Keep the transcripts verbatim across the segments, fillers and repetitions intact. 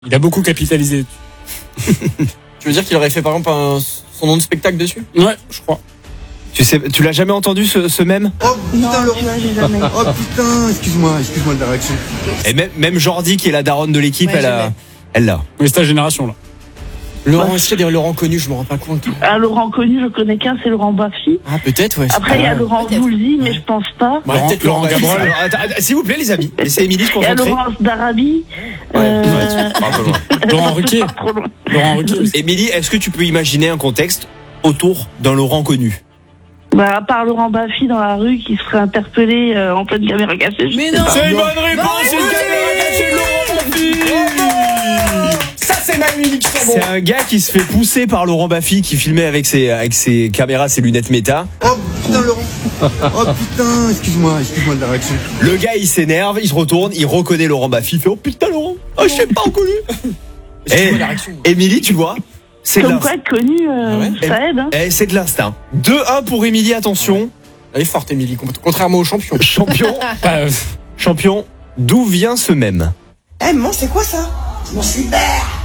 Il a beaucoup capitalisé. Tu veux dire qu'il aurait fait par exemple un, son nom de spectacle dessus? Ouais, je crois. Tu sais, tu l'as jamais entendu ce, ce mème? Oh putain, Non, Laurent. tu vois, j'ai jamais. Oh putain, excuse-moi, excuse-moi de la réaction. Et même, même Jordi qui est la daronne de l'équipe, Ouais, elle a, jamais. elle l'a. Mais c'est ta génération là. Laurent, est-ce qu'il y a des Laurent connus? Je me rends pas compte. Ah, Laurent connu, je connais qu'un, c'est Laurent Baffy. Ah, peut-être, ouais. Après, il y a Laurent peut-être. Voulzy, mais je pense pas. Ouais, Laurent, peut-être Laurent Laurent Gabrol. Alors, attends, attends, s'il vous plaît, les amis, laissez Émilie se Il y a concentrer. Laurence d'Arabie. Ouais, Euh, ouais, c'est un peu loin. Laurent Ruquier. trop loin. Laurent Ruquier aussi. Émilie, est-ce que tu peux imaginer un contexte autour d'un Laurent connu? Bah, à part Laurent Baffy dans la rue qui se ferait interpeller euh, en pleine caméra cachée. je Mais sais non. pas. C'est une bonne réponse, Bah, c'est une caméra cachée de Laurent Baffy. Ça, c'est ma musique, C'est un gars qui se fait pousser par Laurent Baffy qui filmait avec ses, avec ses caméras, ses lunettes méta. Oh putain, Laurent. Oh putain, excuse-moi, excuse-moi de la réaction. Le gars il s'énerve, il se retourne, il reconnaît Laurent Baffy, il fait oh putain Laurent, oh je t'ai pas reconnu. Excuse-moi Eh, la réaction. Émilie, tu vois, c'est de Comme l'instinct. quoi, être connu, euh, Ah ouais ça aide. Hein. Eh, c'est de l'instinct. deux un pour Émilie, attention. Elle est forte, Émilie, contrairement aux champions. Champion, Bah, euh, champion, d'où vient ce mème? Eh, maman, c'est quoi ça? Mon slipper.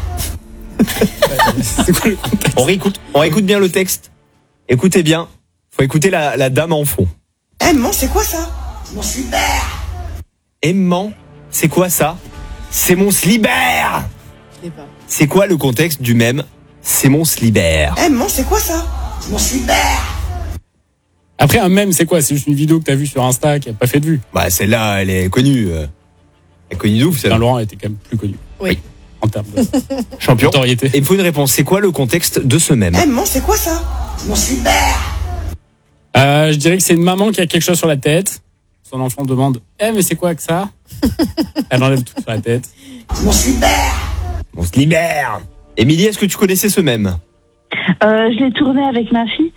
c'est quoi le contexte? On réécoute, on réécoute bien le texte. Écoutez bien, faut écouter la, la dame en fond. Eh, maman, c'est quoi ça? Mon slipper. Aimant, c'est quoi ça? C'est mon slibert. Je l'ai pas. C'est quoi le contexte du mème? C'est mon slibert. Eh, maman, c'est quoi ça? Mon slipper. Après, un mème, c'est quoi? C'est juste une vidéo que t'as vue sur Insta qui a pas fait de vue. Bah celle-là, elle est connue. euh, Elle est connue d'ouf, Putain, celle-là. Laurent était quand même plus connu. Oui. En termes de Champion. notoriété. Et il me faut une réponse. C'est quoi le contexte de ce mème? Eh, maman, c'est quoi ça? Mon slipper. Euh, je dirais que c'est une maman qui a quelque chose sur la tête. Son enfant demande Eh, mais c'est quoi que ça? Elle enlève tout sur la tête. Mon slipper. On se libère. Émilie, est-ce que tu connaissais ce mème? Euh, je l'ai tourné avec ma fille.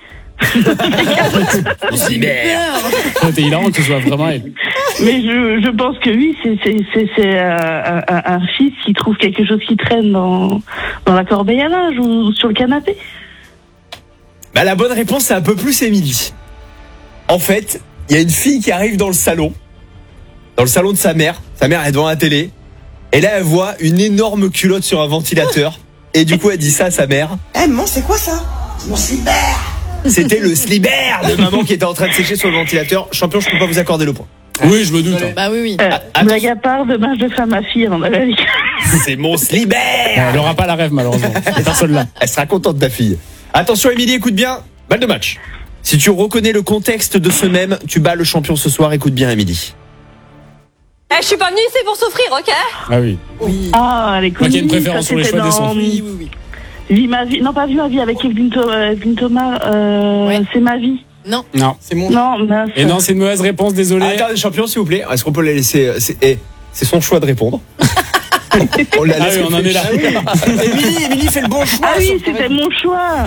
On se libère. C'était hilarant que ce soit vraiment elle. Mais je, je pense que oui, c'est, c'est, c'est, c'est euh, un, un fils qui trouve quelque chose qui traîne dans, dans la corbeille à linge ou sur le canapé. Bah la bonne réponse, c'est un peu plus Émilie. En fait, il y a une fille qui arrive dans le salon. Dans le salon de sa mère. Sa mère est devant la télé. Et là, elle voit une énorme culotte sur un ventilateur. Et du coup, elle dit ça à sa mère. Eh, maman, c'est quoi ça? Mon slipper. C'était le slibert de maman qui était en train de sécher sur le ventilateur. Champion, je peux pas vous accorder le point. Oui, je me doute. hein. Bah oui, oui. Euh, attention. blague à part, demain je le fais à ma fille avant d'aller à l'école. C'est mon slibert. Elle aura pas la rêve, malheureusement. Personne là. Elle sera contente de ta fille. Attention Émilie, écoute bien. Balle de match. Si tu reconnais le contexte de ce mème, tu bats le champion ce soir. Écoute bien Émilie. Eh, je suis pas venue ici pour souffrir, ok? Ah oui. Oui. Ah, elle est Moi qui ai connue. une préférence ça, sur les c'était choix des dans sons. Oui, oui, oui. Vie ma vie. Non, pas Vie ma vie avec Evelyne Thomas. Evelyne Thomas euh, Ouais. C'est ma vie. Non. Non. C'est mon. Non, mince. Et non, c'est une mauvaise réponse, désolé. Attends, champion, s'il vous plaît. Est-ce qu'on peut la laisser C'est eh, c'est son choix de répondre. On la Ah laisse oui, on en est là. Émilie, Émilie fait le bon choix. Ah oui, sur- c'était mon choix.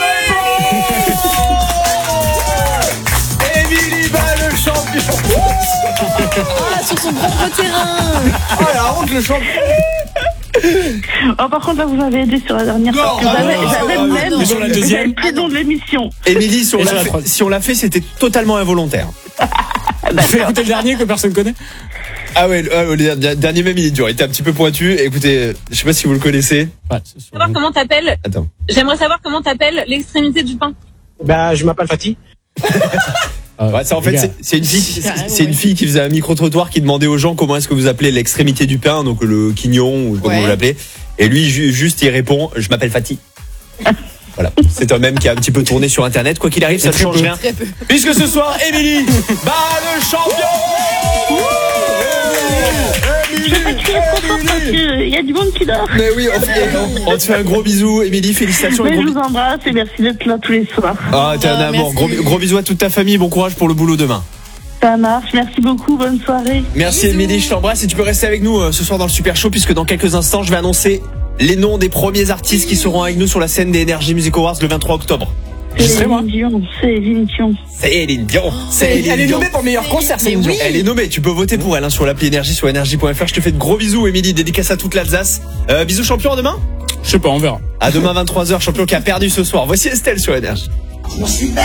Émilie bat le champion. Ah, sur son propre terrain. Oh la honte, le champion. Oh, par contre, là, vous m'avez aidé sur la dernière Non, parce que ah j'avais, non, j'avais ah non, même. non. Mais sur la deuxième J'avais plus long de l'émission. Émilie, si on Et l'a sur la fait, troisième. si on l'a fait, c'était totalement involontaire. Fais écouter le dernier que personne connaît. Ah ouais, le, ah, le der- dernier même il est dur. Il était un petit peu pointu. Écoutez, je sais pas si vous le connaissez. Ouais, c'est sûr. Savoir comment t'appelles. Attends. J'aimerais savoir comment t'appelles l'extrémité du pain. Bah, je m'appelle Fatih. Ah, Ouais, ça, en les fait, gars. c'est, c'est une fille, c'est, Carrément, c'est une ouais. fille qui faisait un micro-trottoir qui demandait aux gens comment est-ce que vous appelez l'extrémité du pain, donc le quignon, ou comment Ouais. vous l'appelez. Et lui, ju- juste, il répond, je m'appelle Fatih. Voilà. C'est un mème qui a un petit peu tourné sur Internet. Quoi qu'il arrive, ça ne très change peu. rien. Très peu. Puisque ce soir, Émilie bat le champion! Il y a du monde qui dort. Mais oui, on, fait- on te fait un gros bisou, Émilie, félicitations et Mais gros je vous bisous. embrasse et merci d'être là tous les soirs. Ah, t'es un Ah, amour. merci. Gros, gros bisous à toute ta famille, bon courage pour le boulot demain. Ça marche. Merci beaucoup. Bonne soirée. Merci Bisous. Émilie, je t'embrasse et tu peux rester avec nous euh, ce soir dans le Super Show puisque dans quelques instants, je vais annoncer les noms des premiers artistes qui seront avec nous sur la scène des Energy Music Awards le vingt-trois octobre. J'y serai, moi. Céline Dion. Céline Dion. Céline Dion, Elle Céline est Dion. nommée pour le meilleur concert, Mais Céline Dion. oui. Elle est nommée, tu peux voter pour elle hein, sur l'appli Énergie, sur énergie point f r. Je te fais de gros bisous Émilie, dédicace à toute l'Alsace. Euh, bisous champion à demain. Je sais pas, on verra. À demain vingt-trois heures, champion qui a perdu ce soir. Voici Estelle sur Énergie. Mon slipper.